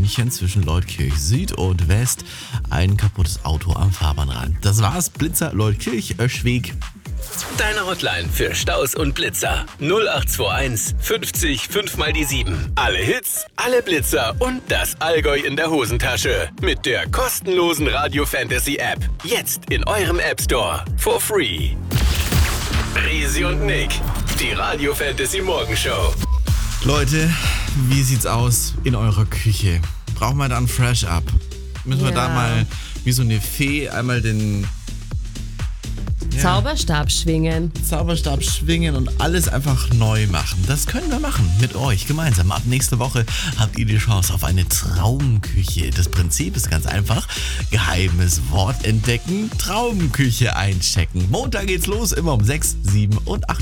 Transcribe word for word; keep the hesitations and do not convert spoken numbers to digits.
München zwischen Leutkirch Süd und West ein kaputtes Auto am Fahrbahnrand. Das war's, Blitzer Leutkirch, Öschweg. Deine Hotline für Staus und Blitzer. null acht zwei eins fünfzig fünf mal die sieben. Alle Hits, alle Blitzer und das Allgäu in der Hosentasche. Mit der kostenlosen Radio Fantasy App. Jetzt in eurem App Store. For free. Risi und Nick. Die Radio Fantasy Morgenshow. Leute, wie sieht's aus in eurer Küche? Brauchen wir da ein Fresh Up? Müssen wir Ja. da mal wie so eine Fee einmal den ja, Zauberstab schwingen. Zauberstab schwingen und alles einfach neu machen? Das können wir machen mit euch gemeinsam. Ab nächste Woche habt ihr die Chance auf eine Traumküche. Das Prinzip ist ganz einfach. Geheimes Wort entdecken, Traumküche einchecken. Montag geht's los, immer um sechs, sieben und acht.